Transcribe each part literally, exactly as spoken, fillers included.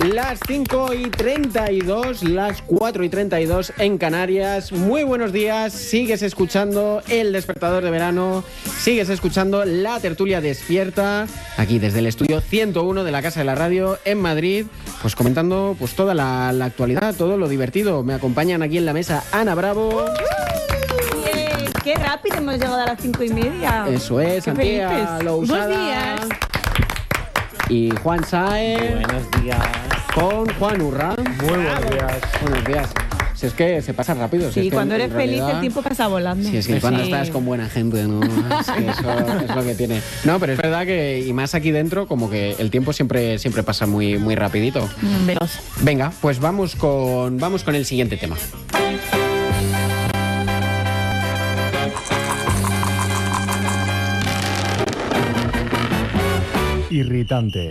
Las cinco y treinta y dos, las cuatro y treinta y dos en Canarias. Muy buenos días, sigues escuchando El Despertador de Verano, sigues escuchando La Tertulia Despierta, aquí desde el estudio ciento uno de la Casa de la Radio en Madrid, pues comentando pues toda la, la actualidad, todo lo divertido. Me acompañan aquí en la mesa Ana Bravo. Yeah, ¡qué rápido hemos llegado a las cinco y media! Eso es, Antía Lousada. Buenos días. Y Juan Saez. Buenos días. Con Juan Urra. Muy buenos días. Buenos días. Si es que se pasa rápido. Si Sí, es que cuando en eres realidad, feliz el tiempo pasa volando. Si es que cuando Sí. estás con buena gente, ¿no? Es que eso es lo que tiene. No, pero es verdad que, y más aquí dentro, como que el tiempo siempre, siempre pasa muy, muy rapidito. Mm, veloz. Venga, pues vamos con, vamos con el siguiente tema. Irritante.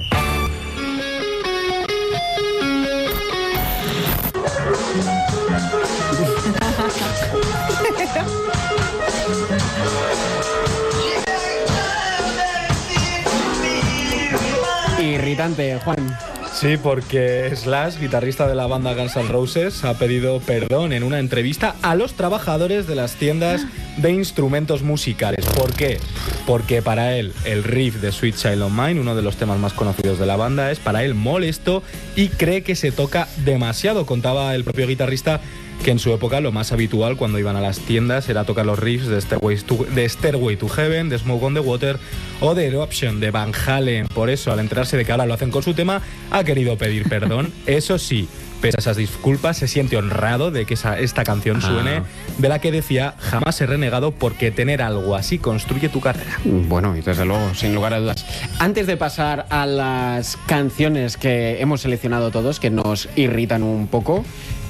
Irritante, Juan. Sí, porque Slash, guitarrista de la banda Guns N' Roses, ha pedido perdón en una entrevista a los trabajadores de las tiendas de instrumentos musicales. ¿Por qué? Porque para él el riff de Sweet Child O' Mine, uno de los temas más conocidos de la banda, es para él molesto y cree que se toca demasiado. Contaba el propio guitarrista que en su época lo más habitual cuando iban a las tiendas era tocar los riffs de Stairway to, de Stairway to Heaven, de Smoke on the Water o de Eruption, de Van Halen. Por eso, al enterarse de que ahora lo hacen con su tema, ha querido pedir perdón. Eso sí, pese a esas disculpas, se siente honrado de que esa, esta canción suene, ah. de la que decía: jamás he renegado porque tener algo así construye tu carrera. Bueno, y desde luego, sin lugar a dudas. Antes de pasar a las canciones que hemos seleccionado todos, que nos irritan un poco,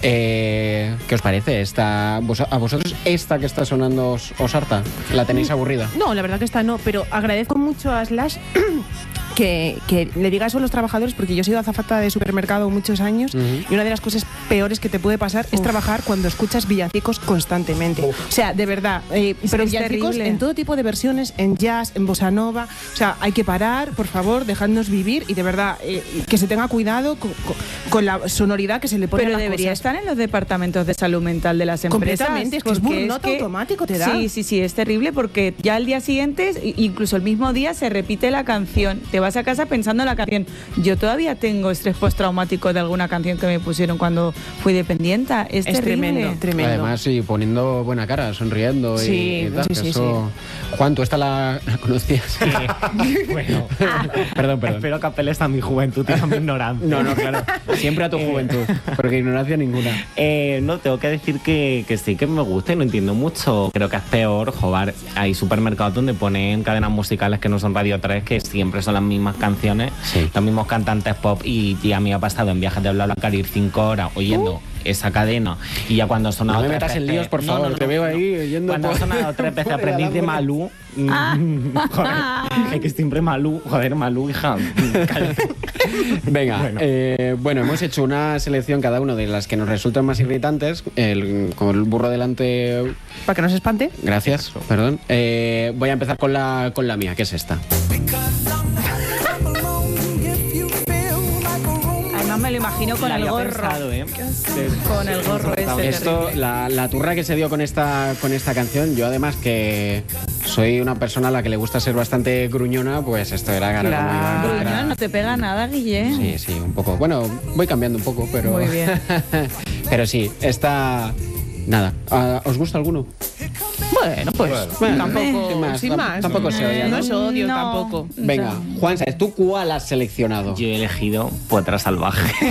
eh, ¿qué os parece? Esta, ¿A vosotros esta que está sonando os, os harta? ¿La tenéis aburrida? No, la verdad que esta no, pero agradezco mucho a Slash que, que le diga eso a los trabajadores, porque yo he sido azafata de supermercado muchos años, uh-huh. y una de las cosas peores que te puede pasar Uf. es trabajar cuando escuchas villancicos constantemente. Uf. O sea, de verdad, eh, pero villancicos terrible. En todo tipo de versiones, en jazz, en bossa nova. O sea, hay que parar, por favor, dejadnos vivir, y de verdad, eh, que se tenga cuidado con, con, con la sonoridad que se le pone pero a las debería cosas. estar en los departamentos de salud mental de las empresas. Completamente, es que es burnout automático, te da. Sí, sí, sí, es terrible, porque ya al día siguiente, incluso el mismo día, se repite la canción. Te vas a casa pensando en la canción. Yo todavía tengo estrés postraumático de alguna canción que me pusieron cuando fui dependiente. Es, es terrible. tremendo, tremendo. Además, sí, poniendo buena cara, sonriendo sí, y, y tal. Sí, sí, eso... sí. Juan, ¿tú esta la, la conocías? Sí. Bueno, ah. perdón, perdón. Espero que apeles a mi juventud y a mi ignorancia. No, no, claro. Siempre a tu juventud, porque ignorancia ninguna. Eh, no, tengo que decir que, que sí que me gusta y no entiendo mucho. Creo que es peor, joder, hay supermercados donde ponen cadenas musicales que no son Radio tres, que siempre son las mismas canciones, sí. los mismos cantantes pop, y, y a mí me ha pasado en viajes de BlaBlaCar ir cinco horas oyendo uh. esa cadena, y ya cuando ha sonado no me tres metas veces, en líos, por no, favor, no, no, te veo no, ahí oyendo. Cuando por... ha sonado tres veces aprendí de Malú. Ah. Joder, es que siempre Malú, joder, Malú, hija. Venga, bueno. Eh, bueno, hemos hecho una selección cada uno de las que nos resultan más irritantes, el, con el burro delante. Para que no se espante. Gracias, perdón. Eh, voy a empezar con la, con la mía, que es esta. Me lo imagino con la el gorro. Pensado, ¿eh? Con el gorro ese. Esto, la, la turra que se dio con esta, con esta canción, yo además que soy una persona a la que le gusta ser bastante gruñona, pues esto era claro, claro. como iba, Gruñón, era... no te pega nada, Guille. Sí, sí, un poco. Bueno, voy cambiando un poco, pero. Muy bien. Pero sí, esta. Nada. ¿Os gusta alguno? Bueno, pues bueno, tampoco, sin más, sin más. Tampoco se oye, ¿no? No es odio no, tampoco. Venga, Juan, ¿sabes tú cuál has seleccionado? Yo he elegido Potra Salvaje.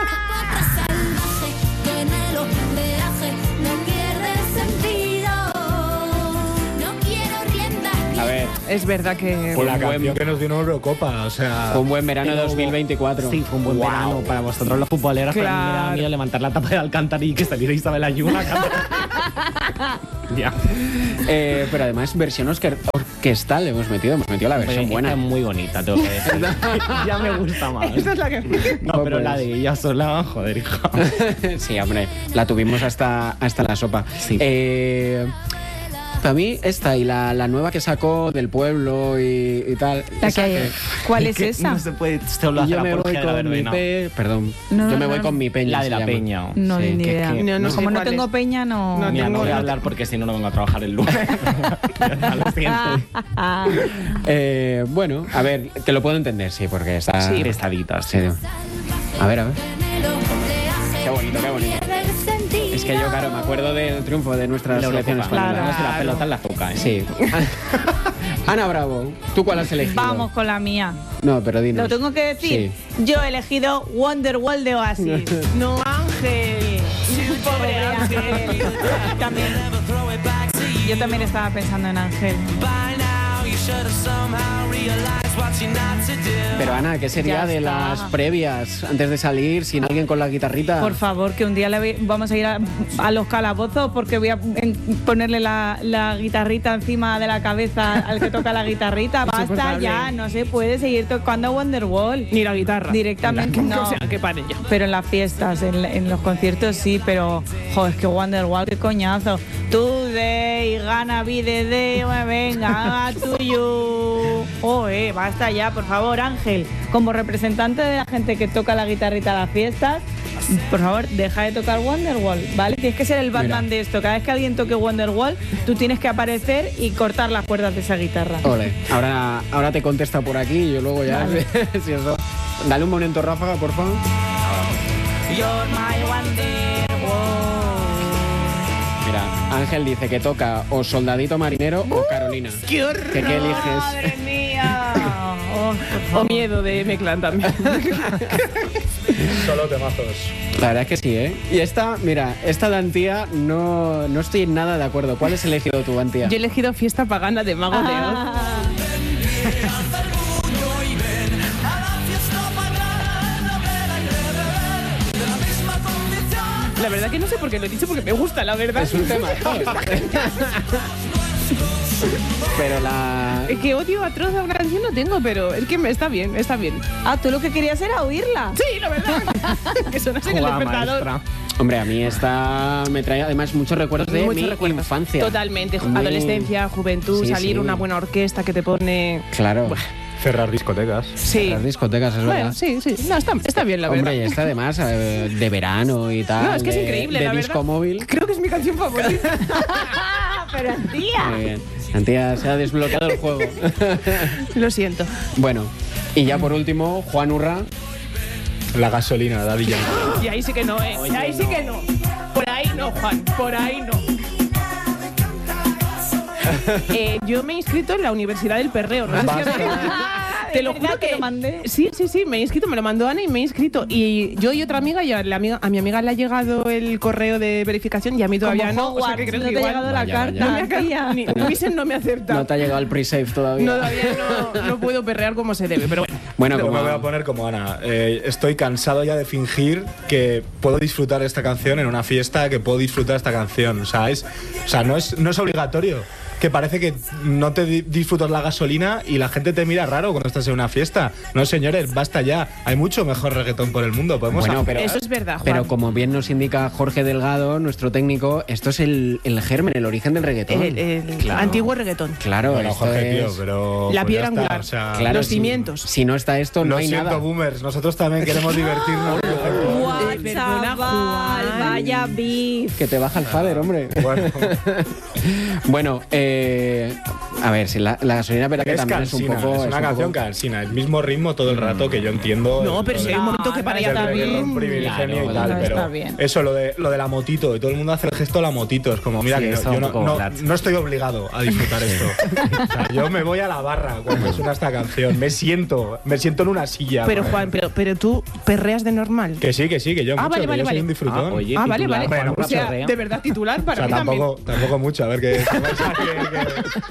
A ver, es verdad que... Por la canción que nos dio una Eurocopa, o sea... Fue un buen verano de dos mil veinticuatro. Sí, fue un buen wow. verano. Para vosotros los futboleros, claro. Para mí me daba miedo levantar la tapa de Alcántara y que saliera Isabel Ayuna. Ya. Eh, pero además, versión orque- orquestal hemos metido. Hemos metido la versión pero buena. Es muy bonita, tengo que decir. Ya me gusta más. Esa es la que... No, no pero pues... la de ella sola, joder, hija. Sí, hombre, la tuvimos hasta, hasta la sopa. Sí. Eh... Para mí esta y la, la nueva que sacó del pueblo y, y tal. La esa que- ¿Cuál es Que esa? No se puede solo Y hacer yo me voy apología de la con mi verbena. pe... Perdón. No, yo me no, voy no. con mi peña. La de se la llama. peña. No, Sí, ni que- idea. que- No, no sé Como no cuál tengo es. peña, no. No, Mira, no tengo- voy a no hablar porque si no, no vengo a trabajar el lunes. Ya lo siento. Eh, bueno, a ver, te lo puedo entender, sí, porque está... Sí, pesaditas. Sí. A ver, a ver. Qué bonito, qué bonito. Es que yo, claro, me acuerdo del triunfo de nuestra La selección Eurocopa. española. Claro. No, si la pelota en la azúcar, ¿eh? Sí. Ana Bravo, ¿tú cuál has elegido? Vamos con la mía. No, pero dinos. ¿Lo tengo que decir? Yo he elegido Wonderwall de Oasis. No, Ángel. Pobre Ángel. También. Yo también estaba pensando en Ángel. Pero Ana, ¿qué sería Ya de está. las previas antes de salir sin alguien con la guitarrita? Por favor, que un día le voy- vamos a ir a, a los calabozos porque voy a en- ponerle la, la guitarrita encima de la cabeza al que toca la guitarrita. Basta Insoportable. ya, no se puede seguir tocando Wonderwall. Ni la guitarra. Directamente no. O sea, que paren ya. Pero en las fiestas, en, en los conciertos sí, pero joder, es que Wonderwall, qué coñazo. Today, gana vida de, venga, tuyo. Oh, eh, basta ya, por favor, Ángel. Como representante de la gente que toca la guitarrita a las fiestas, por favor, deja de tocar Wonderwall, ¿vale? Tienes que ser el Batman Mira. de esto. Cada vez que alguien toque Wonderwall, tú tienes que aparecer y cortar las cuerdas de esa guitarra. Ole, ahora, ahora te contesta por aquí y yo luego ya... Vale. si eso. Dale un momento, Ráfaga, por favor. You're my Wonderwall. Mira, Ángel dice que toca o Soldadito Marinero o Carolina. ¡Qué horror! ¿Qué, qué eliges? ¡Madre mía! Oh, por O favor. miedo de M-Clan también. Solo temazos. La verdad es que sí, ¿eh? Y esta, mira, esta de Antía no, no estoy nada de acuerdo. ¿Cuál has elegido tú, Antía? Yo he elegido Fiesta Pagana de Mago de Oz. Ah. La verdad que no sé por qué lo he dicho, porque me gusta, la verdad. Es un tema. Pero la... Es que odio atroz a una canción no tengo, pero es que me está bien, está bien. Ah, tú lo que querías era oírla. Sí, la verdad. que sonas en el Joder, despertador. maestra. Hombre, a mí esta me trae además muchos recuerdos de Muchos mi recuerdos. infancia. Totalmente. Muy- Adolescencia, juventud, Sí, salir sí. una buena orquesta que te pone... Claro. Cerrar discotecas. Sí. Las discotecas, es Bueno, verdad. sí, sí. No, está, está bien, la Hombre, y verdad. esta además eh, de verano y tal. No, es que es de- increíble, de la disco verdad. móvil. Creo que es mi canción favorita. Pero tía. Muy bien. Antía, se ha desbloqueado el juego. Lo siento. Bueno, y ya por último, Juan Urra. La gasolina, Daddy Yankee. Y ahí sí que no, ¿eh? Y ahí sí que no. Por ahí no, Juan. Por ahí no. Eh, yo me he inscrito en la Universidad del Perreo. No sé si Basta. has- Te lo ¿De verdad juro que que lo mandé? Sí, sí, sí, me he inscrito, me lo mandó Ana y me he inscrito. Y yo y otra amiga, y a, la amiga, a mi amiga le ha llegado el correo de verificación y a mí todavía Como no. O sea, Hogwarts, que creo no que te ha igual llegado la Vaya, carta, no me ha tía. ca- ni Wisen no me acepta. No te ha llegado el pre-save todavía. No, todavía no, no puedo perrear como se debe, pero bueno. Bueno, Yo como... me voy a poner como Ana. Eh, estoy cansado ya de fingir que puedo disfrutar esta canción en una fiesta, que puedo disfrutar esta canción. O sea, es, o sea no, es, no es obligatorio. Que parece que no te di- disfrutas la gasolina y la gente te mira raro cuando estás en una fiesta. No, señores, basta ya. Hay mucho mejor reggaetón por el mundo. Podemos Bueno, hacer- pero, Eso es verdad, Juan. pero como bien nos indica Jorge Delgado, nuestro técnico, esto es el, el germen, el origen del reggaetón. El, el Claro. antiguo reggaetón. Claro, Bueno, esto Jorge, es... tío, pero. La pues piedra ya está, angular. o sea, Claro, los si- cimientos. Si no está esto, no Lo hay siento, nada. boomers. Nosotros también queremos divertirnos. Guau, perdona, chaval, Juan. vaya beef. Que te baja el fader, hombre. Bueno, Bueno, eh, a ver, si la, la gasolina, pero que es también es un cansina. poco. Es una un canción poco- cansina. El mismo ritmo todo el rato que yo entiendo. No, pero lo si de- hay un momento que No, para no ya del está también. reggaetón privilegenio Claro, y tal, no pero está bien. eso, lo de, lo de la motito, y todo el mundo hace el gesto de la motito, es como, mira, Sí, que eso yo un no, poco no, flat. no estoy obligado a disfrutar esto. O sea, yo me voy a la barra cuando suena esta canción, me siento, me siento en una silla. Pero Juan, pero, pero tú perreas de normal. Que sí, que sí, que yo Ah, mucho, vale, que vale, yo soy vale. un disfrutón. Ah, oye, Ah, vale, titular, vale. Bueno, o sea, perrea. de verdad titular O para sea, mí también. tampoco, tampoco mucho, a ver que, que, que, que yo que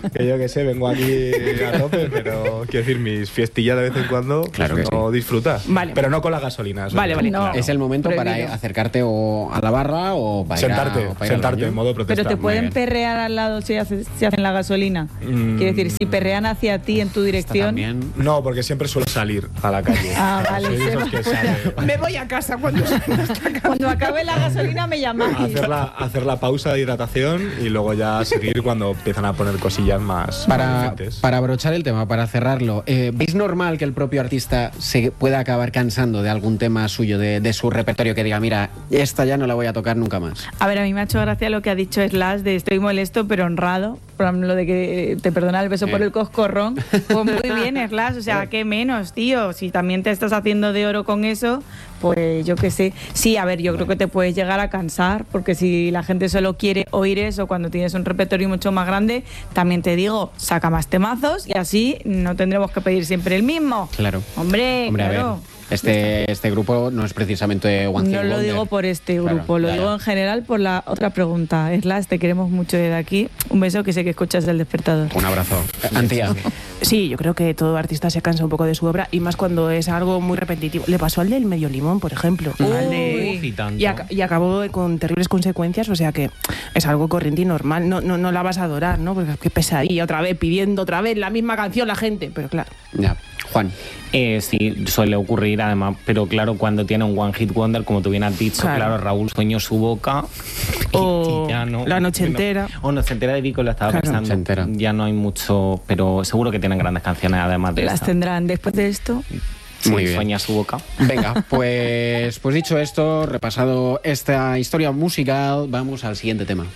que sé, vengo aquí a tope, pero quiero decir, mis fiestillas de vez en cuando, Claro pues que no sí. disfrutas. Vale. Pero no con la gasolina. eso Vale, sí. vale. No. Claro. Es el momento Prohibido. para acercarte o a la barra o para ir a- Sentarte, o para ir al sentarte baño. en modo protesta. Pero te Muy pueden bien. perrear al lado si, haces- si hacen la gasolina. Mm. Quiero decir, si perrean hacia ti en tu Esta dirección. también. No, porque siempre suelo salir a la calle. Ah, vale, Soy de se esos va que fuera. sale. Me voy a casa cuando Cuando acabe la gasolina me llamáis. Hacer la, hacer la pausa de hidratación y luego ya seguir cuando empiezan a poner cosillas más Para, decentes. para abrochar el tema, para cerrarlo, eh, ¿veis normal que el propio artista se pueda acabar cansando de algún tema suyo, de, de su repertorio, que diga, mira, esta ya no la voy a tocar nunca más? A ver, a mí me ha hecho gracia lo que ha dicho Slash de estoy molesto pero honrado. Por ejemplo, lo de que te perdona el beso Eh. por el coscorrón. Pues muy bien, Slash. O sea, ¿qué menos, tío? Si también te estás haciendo de oro con eso, pues yo qué sé. Sí, a ver, yo creo que te puedes llegar a cansar, porque si la gente solo quiere oír eso cuando tienes un repertorio mucho más grande, también te digo, saca más temazos y así no tendremos que pedir siempre el mismo. Claro. Hombre, Hombre, claro. a ver, este, este grupo no es precisamente One Hit No lo Wonder. digo por este Claro, grupo, lo ya, digo ya. en general por la otra pregunta. Slash, te queremos mucho desde aquí. Un beso, que sé que escuchas El Despertador. Un abrazo. Antía. Sí, yo creo que todo artista se cansa un poco de su obra y más cuando es algo muy repetitivo. Le pasó al del Medio Limón, por ejemplo. Al de- Uf, y tanto. y, ac- y acabó con terribles consecuencias, o sea que es algo corriente y normal. No, no, no la vas a adorar, ¿no? Porque qué pesadilla, otra vez, pidiendo otra vez la misma canción la gente. Pero claro. Ya. Juan. Eh, sí, suele ocurrir además, pero claro, cuando tiene un One Hit Wonder, como tú bien has dicho, Claro. claro, Raúl Sueño su boca. y- O y ya no- La Noche no- Entera. O Noche Entera de Vico, lo estaba Claro. pensando. Noche Entera. Ya no hay mucho, pero seguro que tienen grandes canciones además de Las esta. tendrán después de esto. Sí, Muy bien. Sueña su boca. Venga, pues, pues dicho esto, repasado esta historia musical, vamos al siguiente tema.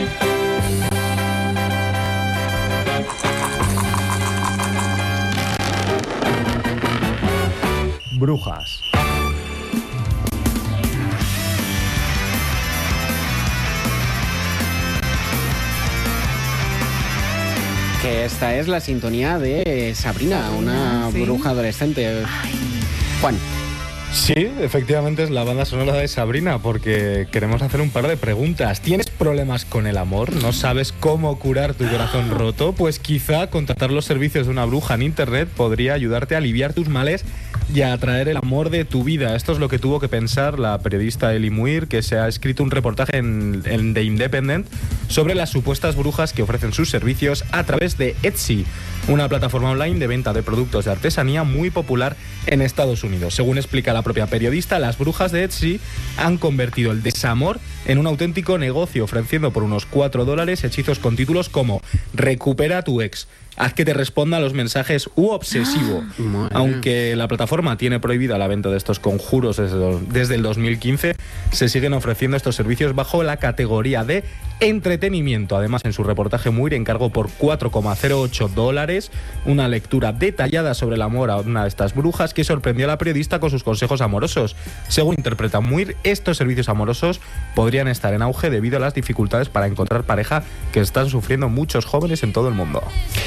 Brujas. Que esta es la sintonía de Sabrina, una sí. bruja adolescente. Juan. Sí, efectivamente es la banda sonora de Sabrina, porque queremos hacer un par de preguntas. ¿Tienes problemas con el amor? ¿No sabes cómo curar tu corazón roto? Pues quizá contratar los servicios de una bruja en internet podría ayudarte a aliviar tus males y a atraer el amor de tu vida. Esto es lo que tuvo que pensar la periodista Ellie Muir, que se ha escrito un reportaje en, en The Independent sobre las supuestas brujas que ofrecen sus servicios a través de Etsy, una plataforma online de venta de productos de artesanía muy popular en Estados Unidos. Según explica la propia periodista, las brujas de Etsy han convertido el desamor en un auténtico negocio, ofreciendo por unos cuatro dólares hechizos con títulos como Recupera a tu ex, haz que te responda a los mensajes u obsesivo. Madre. Aunque la plataforma tiene prohibida la venta de estos conjuros desde, desde el dos mil quince, se siguen ofreciendo estos servicios bajo la categoría de entretenimiento. Además, en su reportaje Muir encargó por cuatro coma cero ocho dólares una lectura detallada sobre el amor a una de estas brujas que sorprendió a la periodista con sus consejos amorosos. Según interpreta Muir, estos servicios amorosos podrían estar en auge debido a las dificultades para encontrar pareja que están sufriendo muchos jóvenes en todo el mundo.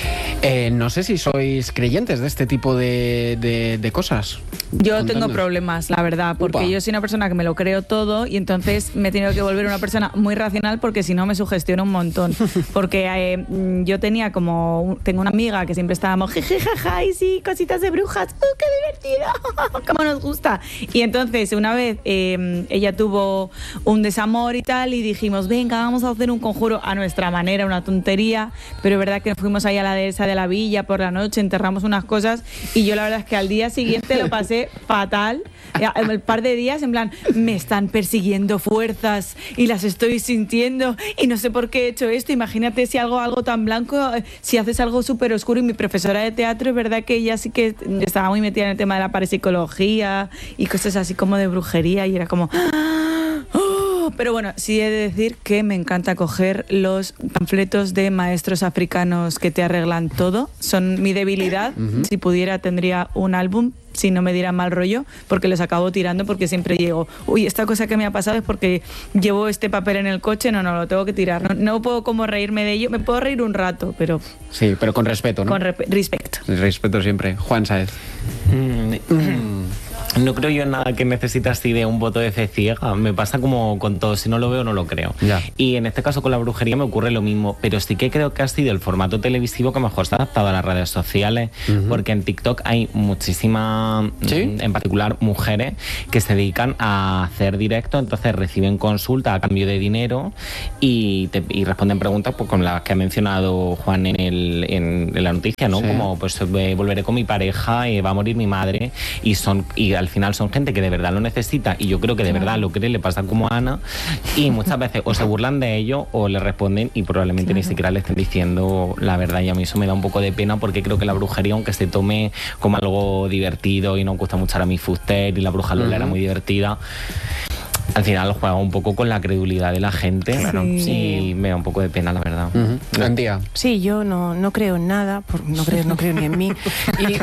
Eh, no sé si sois creyentes de este tipo de, de- de cosas. Yo Contadnos. tengo problemas, la verdad, porque Upa. yo soy una persona que me lo creo todo y entonces me he tenido que volver una persona muy racional porque si no me sugestiona un montón. Porque eh, mm, yo tenía como, un- tengo una amiga que siempre estábamos, jiji, jaja, y sí, cositas de brujas, ¡uh, qué divertido! ¡Cómo nos gusta! Y entonces una vez eh, ella tuvo un desamor y tal y dijimos, venga, vamos a hacer un conjuro a nuestra manera, una tontería, pero es verdad que fuimos ahí a la dehesa de la villa por la noche, enterramos unas cosas y yo la verdad es que al día siguiente lo pasé fatal. El par de días en plan, me están persiguiendo fuerzas y las estoy sintiendo y no sé por qué he hecho esto. Imagínate si algo, algo tan blanco, eh, si haces algo súper oscuro. Y mi profesora de teatro, es verdad que ella sí que estaba muy metida en el tema de la parapsicología y cosas así como de brujería y era como... ¡oh! Pero bueno, sí he de decir que me encanta coger los panfletos de maestros africanos que te arreglan todo. Son mi debilidad. Si pudiera tendría un álbum, si no me diera mal rollo, porque los acabo tirando porque siempre digo, uy, esta cosa que me ha pasado es porque llevo este papel en el coche, no, no, lo tengo que tirar. No, no puedo como reírme de ello. Me puedo reír un rato, pero Sí, pero con respeto, ¿no? con re- respeto. Respeto siempre. Juan Sáez. Mm, No creo yo en nada que necesite así de un voto de fe ciega. Me pasa como con todo. Si no lo veo, no lo creo. Ya. Y en este caso con la brujería me ocurre lo mismo. Pero sí que creo que ha sido el formato televisivo que mejor se ha adaptado a las redes sociales. Uh-huh. Porque en TikTok hay muchísimas, ¿sí? en particular mujeres, que se dedican a hacer directo. Entonces reciben consulta a cambio de dinero y, te, y responden preguntas pues, con las que ha mencionado Juan en, el, en, en la noticia, ¿no? Sí. Como pues eh, volveré con mi pareja, eh, va a morir mi madre. Y son y al final son gente que de verdad lo necesita y yo creo que de verdad lo cree, le pasa como a Ana y muchas veces o se burlan de ello o le responden y probablemente claro. ni siquiera le estén diciendo la verdad y a mí eso me da un poco de pena porque creo que la brujería aunque se tome como algo divertido y nos gusta mucho ahora mi Fuster y la bruja Lola uh-huh. era muy divertida, al final juega un poco con la credulidad de la gente claro. sí. y me da un poco de pena la verdad. Uh-huh. Antía. Sí, yo no, no creo en nada, no creo, no creo ni en mí, y,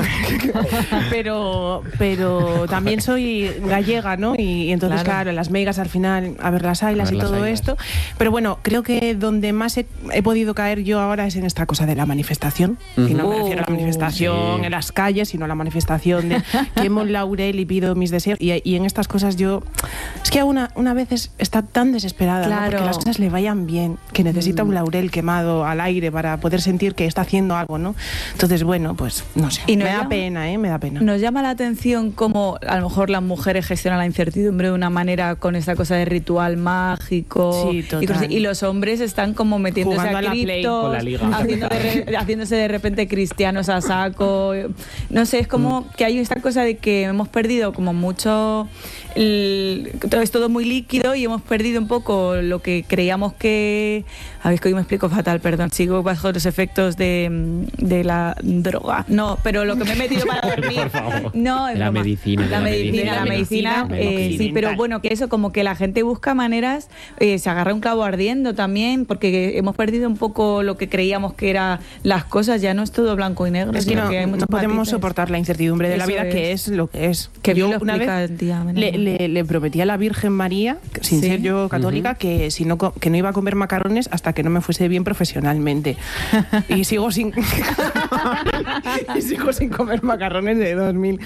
pero, pero también soy gallega, ¿no? Y, y entonces claro. claro, las megas al final, a ver las ailas y todo ailas. Esto, pero bueno, creo que donde más he, he podido caer yo ahora es en esta cosa de la manifestación, uh-huh. y no me refiero a la manifestación sí. en las calles, sino a la manifestación de quemo un laurel y pido mis deseos, y, y en estas cosas yo, es que una Una vez está tan desesperada claro. ¿no? porque las cosas le vayan bien, que necesita mm. un laurel quemado al aire para poder sentir que está haciendo algo, ¿no? Entonces, bueno, pues no sé, y me llama, da pena, ¿eh? Me da pena. Nos llama la atención cómo a lo mejor las mujeres gestionan la incertidumbre de una manera con esta cosa de ritual mágico. Sí, total. Y, cosas, y los hombres están como metiéndose jugando a, a criptos, haciendo de re, haciéndose de repente cristianos a saco. No sé, es como mm. que hay esta cosa de que hemos perdido como mucho... El, todo es todo muy líquido y hemos perdido un poco lo que creíamos que... A ver, que hoy me explico fatal, perdón. Sigo bajo los efectos de, de la droga. No, pero lo que me he metido para dormir... Por favor. No, es la broma. medicina. La, la medicina, la medicina. medicina eh, sí, pero bueno, que eso, como que la gente busca maneras, eh, se agarra un clavo ardiendo también, porque hemos perdido un poco lo que creíamos que eran las cosas. Ya no es todo blanco y negro. Es que no, que hay no podemos matices. Soportar la incertidumbre de eso la vida, es. Que es lo que es. Que yo lo una vez tía, le, le, le prometí a la Virgen María, sin sí. ser yo católica, uh-huh. que si no que no iba a comer macarrones hasta que no me fuese bien profesionalmente. Y sigo sin y sigo sin comer macarrones de dos mil.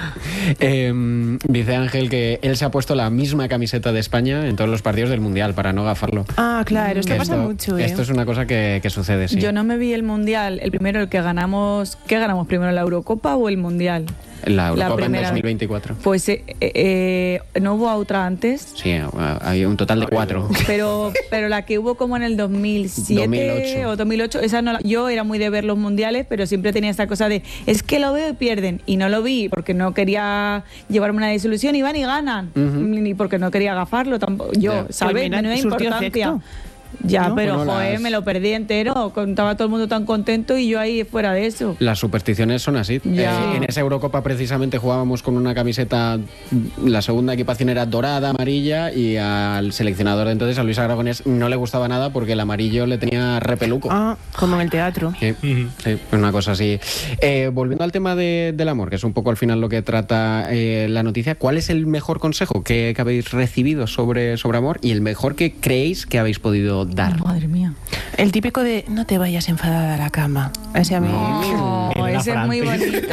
eh, dice Ángel que él se ha puesto la misma camiseta de España en todos los partidos del Mundial para no gafarlo. Ah, claro, esto que pasa esto, mucho. ¿eh? Esto es una cosa que, que sucede, sí. Yo no me vi el Mundial, el primero, el que ganamos. ¿Qué ganamos primero, la Eurocopa o el Mundial? La Eurocopa en dos mil veinticuatro. Pues eh, eh, no hubo otra antes. Sí, hay un total de cuatro. Pero pero la que hubo como en el dos mil siete dos mil ocho. O dos mil ocho, esa no la, yo era muy de ver los mundiales, pero siempre tenía esta cosa de es que lo veo y pierden. Y no lo vi porque no quería llevarme una desilusión y van y ganan. Uh-huh. Ni porque no quería agafarlo tampoco. Yo, yeah. ¿sabes? No hay importancia. Ya, ¿no? pero bueno, joder, las... me lo perdí entero. Contaba todo el mundo tan contento y yo ahí fuera de eso. Las supersticiones son así. Eh, en esa Eurocopa precisamente jugábamos con una camiseta, la segunda equipación era dorada, amarilla, y al seleccionador de entonces, a Luis Aragonés, no le gustaba nada porque el amarillo le tenía repeluco. Ah, como en el teatro. Sí, uh-huh. sí una cosa así. Eh, volviendo al tema de, del amor, que es un poco al final lo que trata eh, la noticia, ¿cuál es el mejor consejo que, que habéis recibido sobre, sobre amor y el mejor que creéis que habéis podido dar? Madre mía. El típico de no te vayas enfadada a la cama. Ese a mí. Oh, ese es muy bonito.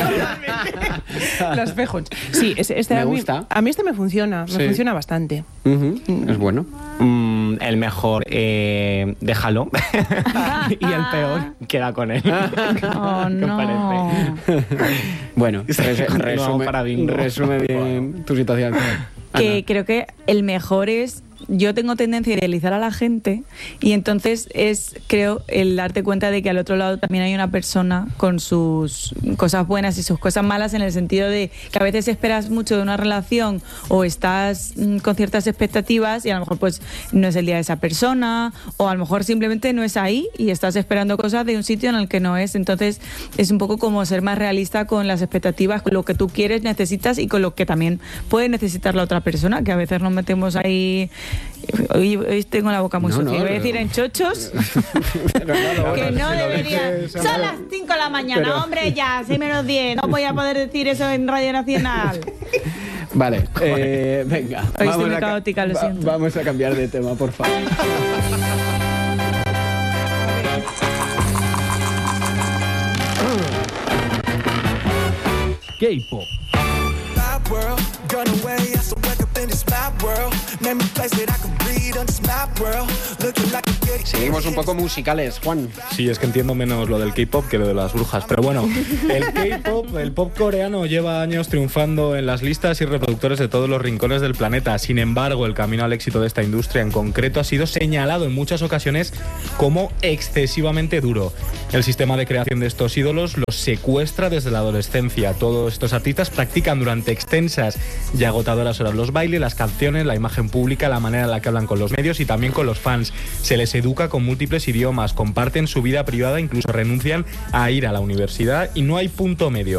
Los fejos. Sí, este, este me a mí, gusta. A mí este me funciona, sí. me funciona bastante. Uh-huh. Mm. Es bueno. Mm, el mejor, eh, déjalo. Y el peor, queda con él. Oh, no. Bueno, res, resume, resume bien tu situación. Que Ana. Creo que el mejor es... Yo tengo tendencia a idealizar a la gente y entonces es, creo, el darte cuenta de que al otro lado también hay una persona con sus cosas buenas y sus cosas malas, en el sentido de que a veces esperas mucho de una relación o estás mm, con ciertas expectativas y a lo mejor pues no es el día de esa persona, o a lo mejor simplemente no es ahí y estás esperando cosas de un sitio en el que no es. Entonces es un poco como ser más realista con las expectativas, con lo que tú quieres, necesitas y con lo que también puede necesitar la otra persona, que a veces nos metemos ahí. Hoy, hoy tengo la boca muy no, sucia. no, Voy a no. decir en chochos. Pero no, no, que no si debería. dices, Son las cinco de la mañana, pero... hombre, ya, seis menos diez. No voy a poder decir eso en Radio Nacional. Vale, eh, venga. Hoy vamos estoy muy a, caótica, lo siento. Va, vamos a cambiar de tema, por favor. K-pop. Seguimos un poco musicales, Juan. Sí, es que entiendo menos lo del K-pop que lo de las brujas. Pero bueno, el K-pop, el pop coreano lleva años triunfando en las listas y reproductores de todos los rincones del planeta. Sin embargo, el camino al éxito de esta industria en concreto ha sido señalado en muchas ocasiones como excesivamente duro. El sistema de creación de estos ídolos los secuestra desde la adolescencia. Todos estos artistas practican durante extensas y agotadoras horas los bailes, las canciones, la imagen pública, la manera en la que hablan con los medios y también con los fans. Se les educa con múltiples idiomas, comparten su vida privada, incluso renuncian a ir a la universidad y no hay punto medio.